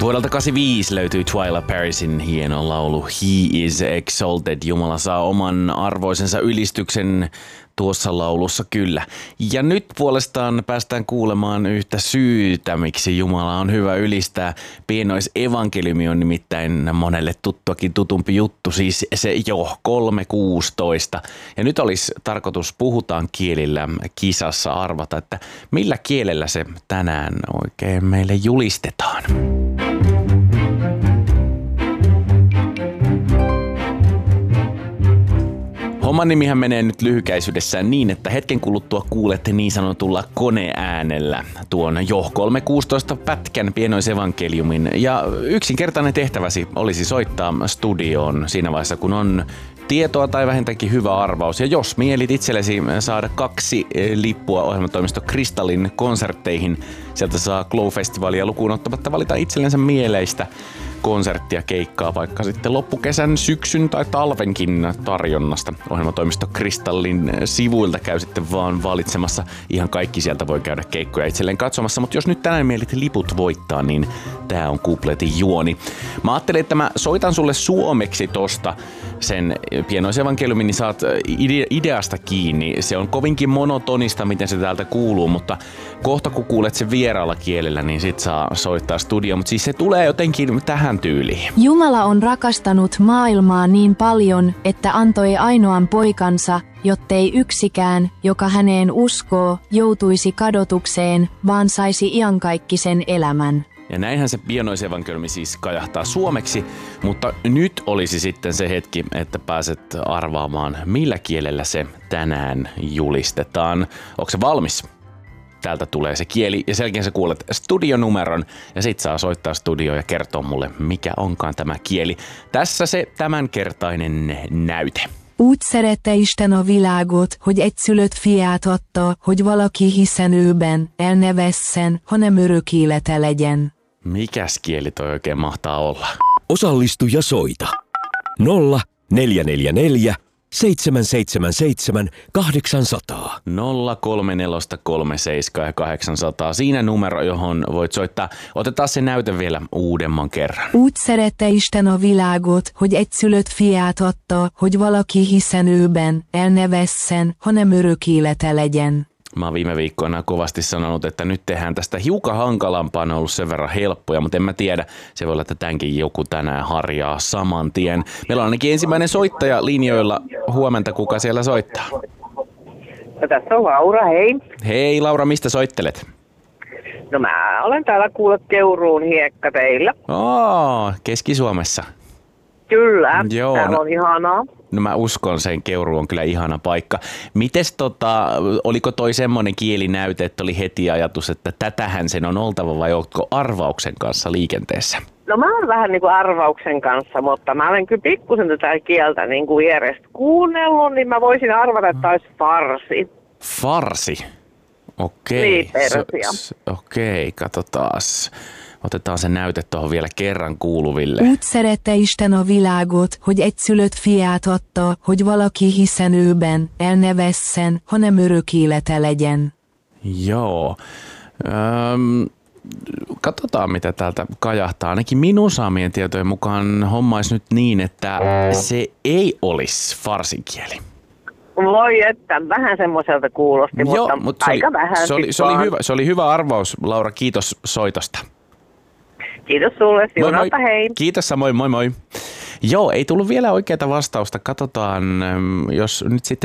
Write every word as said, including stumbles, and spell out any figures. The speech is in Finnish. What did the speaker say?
Vuodelta kahdeksankymmentäviisi löytyy Twyla Parisin hieno laulu He is Exalted. Jumala saa oman arvoisensa ylistyksen tuossa laulussa kyllä. Ja nyt puolestaan päästään kuulemaan yhtä syytä, miksi Jumala on hyvä ylistää. Pienoisevankeliumi on nimittäin monelle tuttuakin tutumpi juttu, siis se jo kolme kuusitoista. Ja nyt olisi tarkoitus Puhutaan kielillä kisassa arvata, että millä kielellä se tänään oikein meille julistetaan. Homman nimihän menee nyt lyhykäisyydessään niin, että hetken kuluttua kuulette niin sanotulla koneäänellä tuon jo kolme kuusitoista pätkän pienoisevankeliumin. Ja yksinkertainen tehtäväsi olisi soittaa studioon siinä vaiheessa, kun on tietoa tai vähintäänkin hyvä arvaus. Ja jos mielit itsellesi saada kaksi lippua ohjelmatoimisto Kristallin konsertteihin, sieltä saa Glow-festivalia lukuun ottamatta valita itsellensä mieleistä konserttia, keikkaa, vaikka sitten loppukesän, syksyn tai talvenkin tarjonnasta. Ohjelmatoimisto Kristallin sivuilta käy sitten vaan valitsemassa. Ihan kaikki sieltä voi käydä keikkoja itselleen katsomassa, mutta jos nyt tänään mielit liput voittaa, niin tää on kupletin juoni. Mä ajattelin, että mä soitan sulle suomeksi tosta sen pienoisevankeliumin, niin saat ide- ideasta kiinni. Se on kovinkin monotonista, miten se täältä kuuluu, mutta kohta kun kuulet sen vieraalla kielellä, niin sit saa soittaa studio. Mutta siis se tulee jotenkin tähän tyyliin. Jumala on rakastanut maailmaa niin paljon, että antoi ainoan poikansa, jottei yksikään, joka häneen uskoo, joutuisi kadotukseen, vaan saisi iankaikkisen elämän. Ja näinhän se pienoisevankeliumi siis kajahtaa suomeksi, mutta nyt olisi sitten se hetki, että pääset arvaamaan, millä kielellä se tänään julistetaan. Onko se valmis? Täältä tulee se kieli ja selkeän sä kuulet studionumeron ja sit saa soittaa studioon ja kertoa mulle, mikä onkaan tämä kieli. Tässä se tämänkertainen näyte. Úgy szerette Isten a világot, hogy egyszülött fiát adta, hogy valaki hiszen őben el ne vesszen, hanem örök élete legyen. Mikäs kieli toi oikein mahtaa olla? Osallistu ja soita. nolla neljä neljä neljä seitsemän seitsemän seitsemän kahdeksan nolla nolla. nolla kolme neljä kolme seitsemän kahdeksan nolla nolla. Siinä numero, johon voit soittaa. Otetaan se näyte vielä uudemman kerran. Úgy szerette Isten a világot, hogy egyszülött fiát adta, hogy valaki hiszen őben el ne vesszen, hanem örök élete legyen. Mä oon viime viikkoina kovasti sanonut, että nyt tehdään tästä hiukan hankalampaa, on ollut sen verran helppoja, mutta en mä tiedä. Se voi olla, että tämänkin joku tänään harjaa saman tien. Meillä on ainakin ensimmäinen soittaja linjoilla. Huomenta, kuka siellä soittaa? No, tässä on Laura, hei. Hei Laura, mistä soittelet? No mä olen täällä kuule Keuruun hiekkateillä. Oo, Keski-Suomessa. Kyllä, Joo, täällä no, on ihanaa. No mä uskon sen, Keuru on kyllä ihana paikka. Mites tota, oliko toi semmoinen kielinäyte, että oli heti ajatus, että tätähän sen on oltava vai oletko arvauksen kanssa liikenteessä? No mä oon vähän niin kuin arvauksen kanssa, mutta mä olen kyllä pikkusen tätä kieltä niin kuin vierestä kuunnellut, niin mä voisin arvata, että olisi farsi. Farsi? Okei. Niin, Persia. So, okei, katsotaas. Otetaan se näyte tuohon vielä kerran kuuluville. Úgy szerette Isten a világot, hogy egyszülött fiát adta, hogy valaki hiszen őben el ne vesszen, hanem örök élete legyen. Joo. Öm, katsotaan, mitä täältä kajahtaa. Ainakin minun saamien tietojen mukaan hommais nyt niin, että se ei olisi farsinkieli. Voi että, vähän semmoiselta kuulosti, Joo, mutta, mutta se aika oli, vähän. se oli, se oli hyvä, se oli hyvä arvaus, Laura. Kiitos soitosta. Kiitos sulle, siunalta, hei. Kiitos samoin, moi moi. Joo, ei tullut vielä oikeaa vastausta. Katsotaan, jos nyt sitten